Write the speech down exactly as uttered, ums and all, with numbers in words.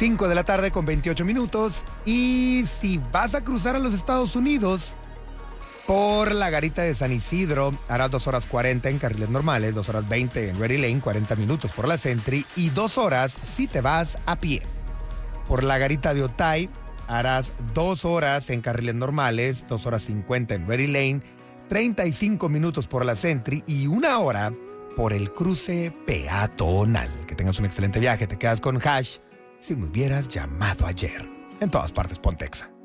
cinco de la tarde con veintiocho minutos. Y si vas a cruzar a los Estados Unidos por la garita de San Isidro, harás dos horas cuarenta en carriles normales, dos horas veinte en Ready Lane, cuarenta minutos por la Sentry y dos horas si te vas a pie. Por la garita de Otay, harás dos horas en carriles normales, dos horas cincuenta en Ready Lane, treinta y cinco minutos por la Sentry y una hora por el cruce peatonal. Que tengas un excelente viaje. Te quedas con Hash. Si me hubieras llamado ayer. En todas partes, Pontexa.